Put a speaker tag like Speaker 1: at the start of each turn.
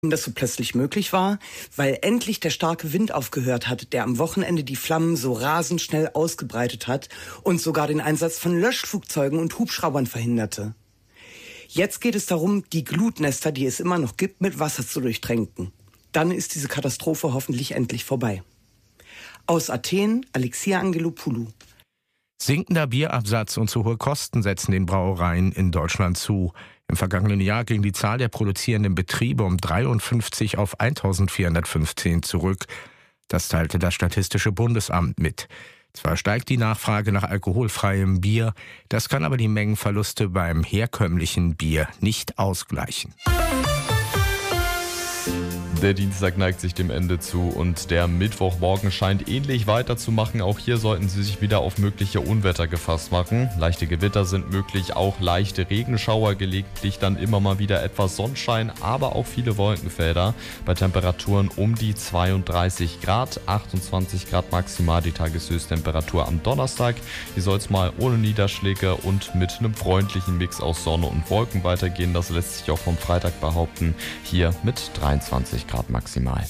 Speaker 1: Das so plötzlich möglich war, weil endlich der starke Wind aufgehört hat, der am Wochenende die Flammen so rasend schnell ausgebreitet hat und sogar den Einsatz von Löschflugzeugen und Hubschraubern verhinderte. Jetzt geht es darum, die Glutnester, die es immer noch gibt, mit Wasser zu durchtränken. Dann ist diese Katastrophe hoffentlich endlich vorbei. Aus Athen, Alexia Angelopoulou.
Speaker 2: Sinkender Bierabsatz und zu hohe Kosten setzen den Brauereien in Deutschland zu. Im vergangenen Jahr ging die Zahl der produzierenden Betriebe um 53 auf 1415 zurück. Das teilte das Statistische Bundesamt mit. Zwar steigt die Nachfrage nach alkoholfreiem Bier, das kann aber die Mengenverluste beim herkömmlichen Bier nicht ausgleichen.
Speaker 3: Der Dienstag neigt sich dem Ende zu und der Mittwochmorgen scheint ähnlich weiterzumachen. Auch hier sollten Sie sich wieder auf mögliche Unwetter gefasst machen. Leichte Gewitter sind möglich, auch leichte Regenschauer, gelegentlich dann immer mal wieder etwas Sonnenschein, aber auch viele Wolkenfelder. Bei Temperaturen um die 32 Grad, 28 Grad maximal die Tageshöchsttemperatur am Donnerstag. Hier soll es mal ohne Niederschläge und mit einem freundlichen Mix aus Sonne und Wolken weitergehen. Das lässt sich auch vom Freitag behaupten, hier mit 23 Grad maximal.